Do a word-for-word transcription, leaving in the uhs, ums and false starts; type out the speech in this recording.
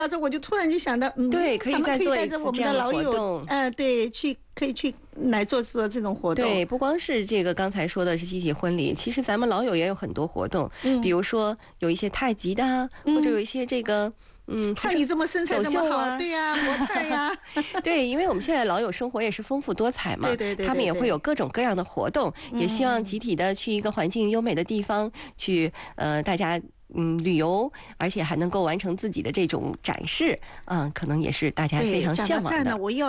到这我就突然就想到，嗯， 对，可以咱们可以再做一带着我们次这样的的老友， 活动。 呃，对，去可以去来做做这种活动。 对，不光是这个刚才说的是集体婚礼，其实咱们老友也有很多活动， 嗯比如说有一些太极的啊， 嗯或者有一些这个。嗯， 像你这么身材这么好， 走秀啊对呀、模特儿呀， 对，因为我们现在老友生活也是丰富多彩嘛， 对对对对他们也对会有各种各样的活动，也希望集体的去一个环境优美的地方去，呃，大家嗯旅游，而且还能够完成自己的这种展示，嗯，可能也是大家非常对，讲到向往的。 这儿呢，我又